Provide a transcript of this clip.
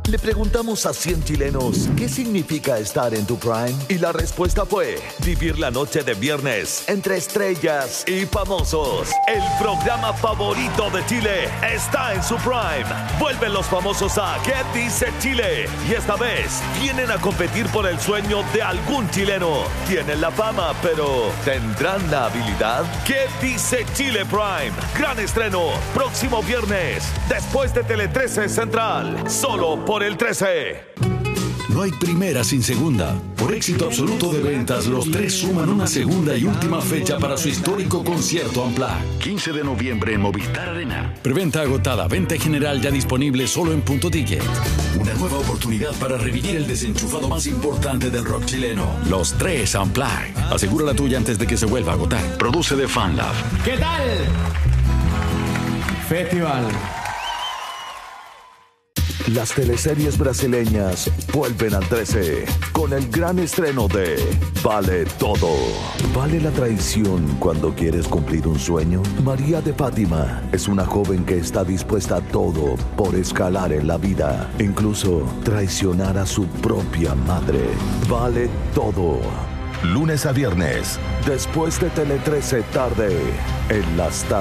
Le preguntamos a 100 chilenos, ¿qué significa estar en tu prime? Y la respuesta fue, vivir la noche de viernes entre estrellas y famosos. El programa favorito de Chile está en su prime. Vuelven los famosos a ¿Qué dice Chile? Y esta vez vienen a competir por el sueño de algún chileno. Tienen la fama, pero ¿tendrán la habilidad? ¿Qué dice Chile Prime? Gran estreno, próximo viernes, después de Tele 13 Central, solo por el 13. No hay primera sin segunda. Por éxito absoluto de ventas, los tres suman una segunda y última fecha para su histórico concierto Unplugged. 15 de noviembre en Movistar Arena. Preventa agotada, venta general ya disponible solo en Punto Ticket. Una nueva oportunidad para revivir el desenchufado más importante del rock chileno. Los tres Unplugged. Asegura la tuya antes de que se vuelva a agotar. Produce de FanLab. ¿Qué tal? Festival. Las teleseries brasileñas vuelven al 13 con el gran estreno de Vale Todo. ¿Vale la traición cuando quieres cumplir un sueño? María de Fátima es una joven que está dispuesta a todo por escalar en la vida, incluso traicionar a su propia madre. Vale Todo. Lunes a viernes, después de Tele 13 tarde, en las tardes.